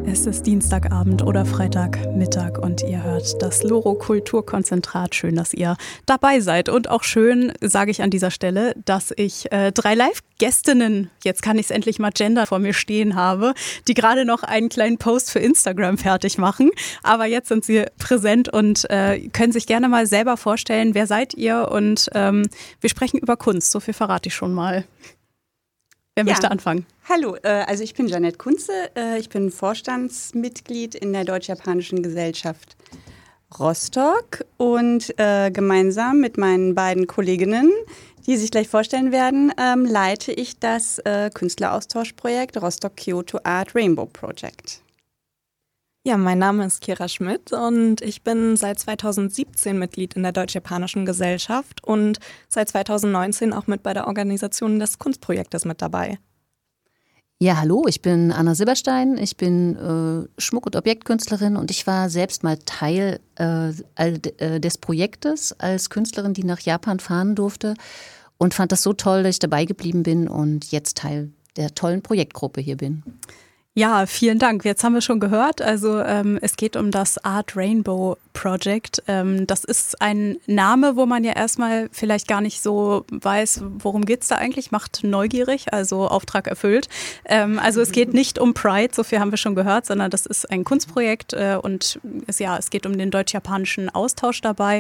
Es ist Dienstagabend oder Freitagmittag und ihr hört das Loro Kulturkonzentrat. Schön, dass ihr dabei seid. Und auch schön, sage ich an dieser Stelle, dass ich 3 Live-Gästinnen, jetzt kann ich es endlich mal Gender, vor mir stehen habe, die gerade noch einen kleinen Post für Instagram fertig machen. Aber jetzt sind sie präsent und können sich gerne mal selber vorstellen, wer seid ihr? Und wir sprechen über Kunst, so viel verrate ich schon mal. Wer möchte anfangen? Hallo, also ich bin Jeanette Kunze, ich bin Vorstandsmitglied in der Deutsch-Japanischen Gesellschaft Rostock und gemeinsam mit meinen beiden Kolleginnen, die sich gleich vorstellen werden, leite ich das Künstleraustauschprojekt Rostock-Kyoto Art Rainbow Project. Ja, mein Name ist Kira Schmidt und ich bin seit 2017 Mitglied in der Deutsch-Japanischen Gesellschaft und seit 2019 auch mit bei der Organisation des Kunstprojektes mit dabei. Ja, hallo, ich bin Anna Silberstein, ich bin Schmuck- und Objektkünstlerin und ich war selbst mal Teil des Projektes als Künstlerin, die nach Japan fahren durfte und fand das so toll, dass ich dabei geblieben bin und jetzt Teil der tollen Projektgruppe hier bin. Ja, vielen Dank. Jetzt haben wir schon gehört, also es geht um das Art Rainbow Project. Das ist ein Name, wo man ja erstmal vielleicht gar nicht so weiß, worum geht's da eigentlich, macht neugierig, also Auftrag erfüllt. Also es geht nicht um Pride, so viel haben wir schon gehört, sondern das ist ein Kunstprojekt und es geht um den deutsch-japanischen Austausch dabei.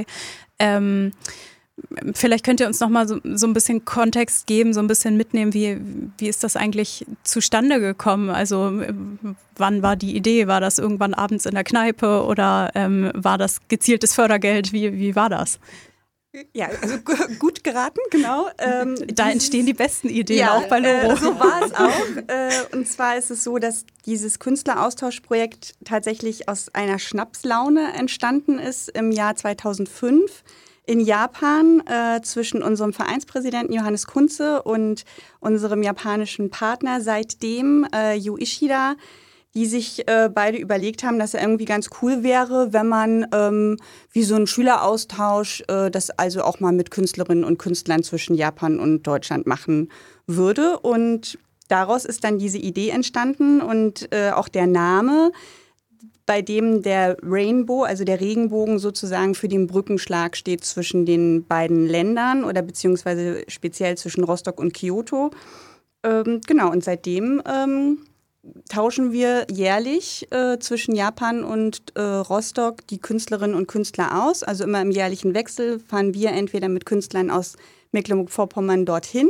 Vielleicht könnt ihr uns noch mal so ein bisschen Kontext geben, so ein bisschen mitnehmen, wie ist das eigentlich zustande gekommen? Also wann war die Idee? War das irgendwann abends in der Kneipe oder war das gezieltes Fördergeld? Wie war das? Ja, also gut geraten, genau. Da entstehen die besten Ideen, auch bei Loro. So war es auch. Und zwar ist es so, dass dieses Künstleraustauschprojekt tatsächlich aus einer Schnapslaune entstanden ist im Jahr 2005. In Japan zwischen unserem Vereinspräsidenten Johannes Kunze und unserem japanischen Partner seitdem, Yu Ishida, die sich beide überlegt haben, dass es irgendwie ganz cool wäre, wenn man wie so einen Schüleraustausch das also auch mal mit Künstlerinnen und Künstlern zwischen Japan und Deutschland machen würde. Und daraus ist dann diese Idee entstanden und auch der Name, bei dem der Rainbow, also der Regenbogen sozusagen für den Brückenschlag steht zwischen den beiden Ländern oder beziehungsweise speziell zwischen Rostock und Kyoto. Genau, und seitdem tauschen wir jährlich zwischen Japan und Rostock die Künstlerinnen und Künstler aus. Also immer im jährlichen Wechsel fahren wir entweder mit Künstlern aus Mecklenburg-Vorpommern dorthin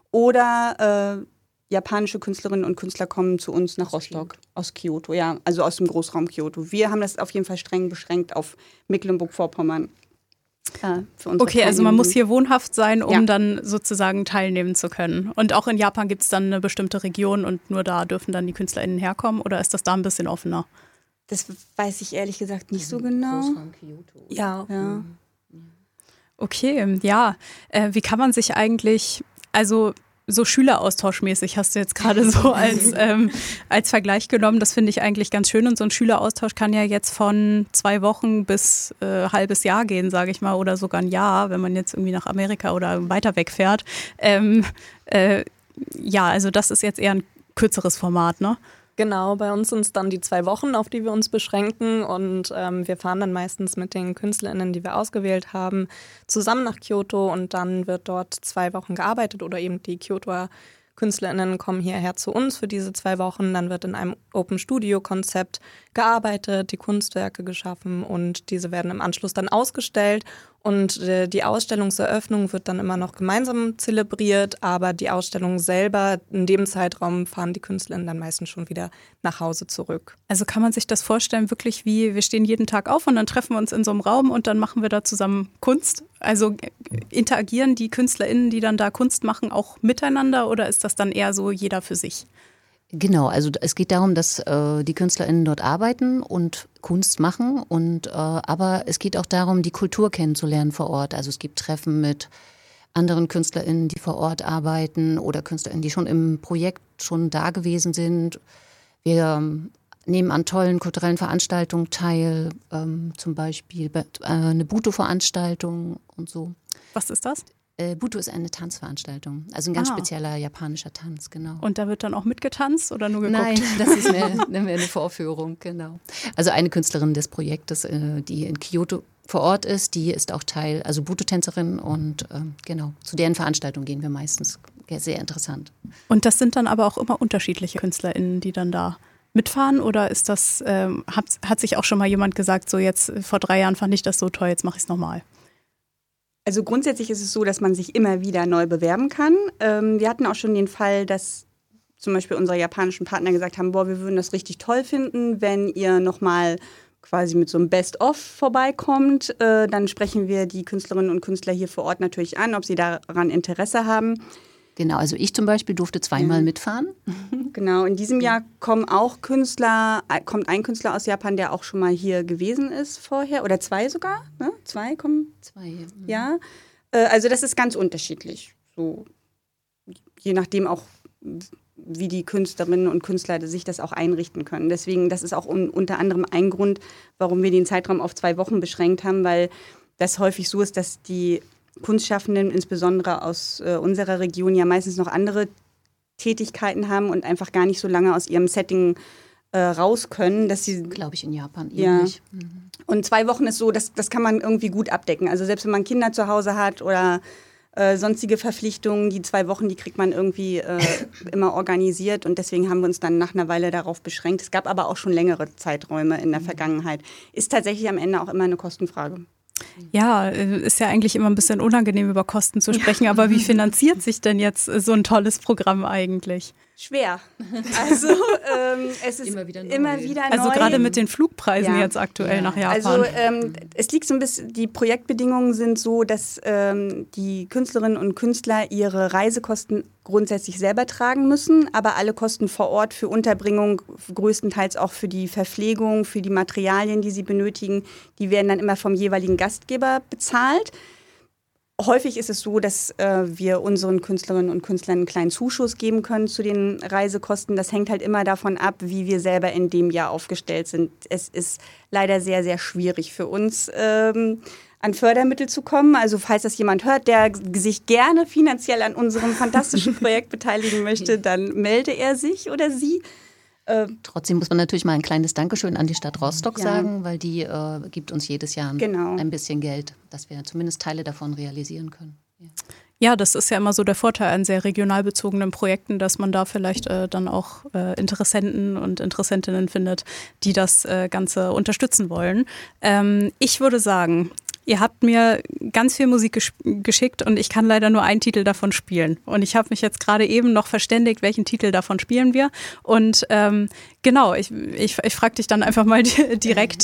oder japanische Künstlerinnen und Künstler kommen zu uns nach Rostock, aus Kyoto, ja, also aus dem Großraum Kyoto. Wir haben das auf jeden Fall streng beschränkt auf Mecklenburg-Vorpommern. Okay, also man muss hier wohnhaft sein, um dann sozusagen teilnehmen zu können. Und auch in Japan gibt es dann eine bestimmte Region und nur da dürfen dann die KünstlerInnen herkommen oder ist das da ein bisschen offener? Das weiß ich ehrlich gesagt nicht so genau. Großraum Kyoto. Ja. Okay, ja. Wie kann man sich eigentlich, also so schüleraustauschmäßig hast du jetzt gerade so als Vergleich genommen. Das finde ich eigentlich ganz schön. Und so ein Schüleraustausch kann ja jetzt von 2 Wochen bis halbes Jahr gehen, sage ich mal, oder sogar ein Jahr, wenn man jetzt irgendwie nach Amerika oder weiter wegfährt. Ja, also das ist jetzt eher ein kürzeres Format, ne? Genau, bei uns sind es dann die 2 Wochen, auf die wir uns beschränken und wir fahren dann meistens mit den KünstlerInnen, die wir ausgewählt haben, zusammen nach Kyoto und dann wird dort 2 Wochen gearbeitet oder eben die Kyotoer KünstlerInnen kommen hierher zu uns für diese 2 Wochen. Dann wird in einem Open-Studio-Konzept gearbeitet, die Kunstwerke geschaffen und diese werden im Anschluss dann ausgestellt. Und die Ausstellungseröffnung wird dann immer noch gemeinsam zelebriert, aber die Ausstellung selber, in dem Zeitraum fahren die KünstlerInnen dann meistens schon wieder nach Hause zurück. Also kann man sich das vorstellen, wirklich wie, wir stehen jeden Tag auf und dann treffen wir uns in so einem Raum und dann machen wir da zusammen Kunst? Also interagieren die KünstlerInnen, die dann da Kunst machen, auch miteinander oder ist das dann eher so jeder für sich? Genau, also es geht darum, dass die KünstlerInnen dort arbeiten und Kunst machen aber es geht auch darum, die Kultur kennenzulernen vor Ort. Also es gibt Treffen mit anderen KünstlerInnen, die vor Ort arbeiten oder KünstlerInnen, die schon im Projekt schon da gewesen sind. Wir nehmen an tollen kulturellen Veranstaltungen teil, zum Beispiel eine Buto-Veranstaltung und so. Was ist das? Buto ist eine Tanzveranstaltung, also ein ganz spezieller japanischer Tanz, genau. Und da wird dann auch mitgetanzt oder nur geguckt? Nein, das ist eine Vorführung, genau. Also eine Künstlerin des Projektes, die in Kyoto vor Ort ist, die ist auch Teil, also Buto-Tänzerin und genau, zu deren Veranstaltung gehen wir meistens. Sehr interessant. Und das sind dann aber auch immer unterschiedliche KünstlerInnen, die dann da mitfahren oder ist das, hat sich auch schon mal jemand gesagt, so jetzt vor 3 Jahren fand ich das so toll, jetzt mache ich es nochmal? Also grundsätzlich ist es so, dass man sich immer wieder neu bewerben kann. Wir hatten auch schon den Fall, dass zum Beispiel unsere japanischen Partner gesagt haben, wir würden das richtig toll finden, wenn ihr nochmal quasi mit so einem Best-of vorbeikommt. Dann sprechen wir die Künstlerinnen und Künstler hier vor Ort natürlich an, ob sie daran Interesse haben. Genau, also ich zum Beispiel durfte 2-mal mitfahren. Genau, in diesem Jahr kommt ein Künstler aus Japan, der auch schon mal hier gewesen ist vorher. Oder 2 sogar, ne? 2 kommen? 2. Ja, also das ist ganz unterschiedlich. So, je nachdem auch, wie die Künstlerinnen und Künstler sich das auch einrichten können. Deswegen, das ist auch unter anderem ein Grund, warum wir den Zeitraum auf 2 Wochen beschränkt haben, weil das häufig so ist, dass die Kunstschaffenden, insbesondere aus unserer Region, ja meistens noch andere Tätigkeiten haben und einfach gar nicht so lange aus ihrem Setting raus können, dass sie... Glaube ich in Japan ähnlich. Ja. Und 2 Wochen ist so, das kann man irgendwie gut abdecken. Also selbst wenn man Kinder zu Hause hat oder sonstige Verpflichtungen, die 2 Wochen, die kriegt man irgendwie immer organisiert und deswegen haben wir uns dann nach einer Weile darauf beschränkt. Es gab aber auch schon längere Zeiträume in der Vergangenheit. Ist tatsächlich am Ende auch immer eine Kostenfrage. Ja, ist ja eigentlich immer ein bisschen unangenehm, über Kosten zu sprechen, aber wie finanziert sich denn jetzt so ein tolles Programm eigentlich? Schwer. Also es ist immer wieder neu. Also gerade mit den Flugpreisen jetzt aktuell nach Japan. Also es liegt so ein bisschen, die Projektbedingungen sind so, dass die Künstlerinnen und Künstler ihre Reisekosten grundsätzlich selber tragen müssen, aber alle Kosten vor Ort für Unterbringung, größtenteils auch für die Verpflegung, für die Materialien, die sie benötigen, die werden dann immer vom jeweiligen Gastgeber bezahlt. Häufig ist es so, dass wir unseren Künstlerinnen und Künstlern einen kleinen Zuschuss geben können zu den Reisekosten. Das hängt halt immer davon ab, wie wir selber in dem Jahr aufgestellt sind. Es ist leider sehr, sehr schwierig für uns, an Fördermittel zu kommen. Also falls das jemand hört, der sich gerne finanziell an unserem fantastischen Projekt beteiligen möchte, dann melde er sich oder sie. Trotzdem muss man natürlich mal ein kleines Dankeschön an die Stadt Rostock sagen, weil die gibt uns jedes Jahr ein bisschen Geld, dass wir zumindest Teile davon realisieren können. Ja, das ist ja immer so der Vorteil an sehr regional bezogenen Projekten, dass man da vielleicht dann auch Interessenten und Interessentinnen findet, die das Ganze unterstützen wollen. Ich würde sagen, ihr habt mir ganz viel Musik geschickt und ich kann leider nur einen Titel davon spielen. Und ich habe mich jetzt gerade eben noch verständigt, welchen Titel davon spielen wir. Und genau, ich frage dich dann einfach mal direkt,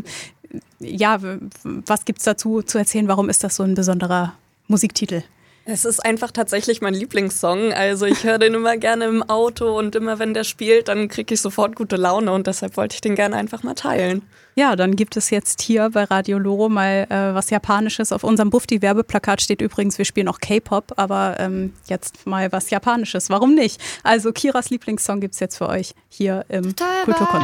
was gibt es dazu zu erzählen? Warum ist das so ein besonderer Musiktitel? Es ist einfach tatsächlich mein Lieblingssong. Also ich höre den immer gerne im Auto und immer wenn der spielt, dann kriege ich sofort gute Laune und deshalb wollte ich den gerne einfach mal teilen. Ja, dann gibt es jetzt hier bei Radio Loro mal was Japanisches. Auf unserem Bufti-Werbeplakat steht übrigens, wir spielen auch K-Pop, aber jetzt mal was Japanisches. Warum nicht? Also Kiras Lieblingssong gibt es jetzt für euch hier im Kulturkonzert.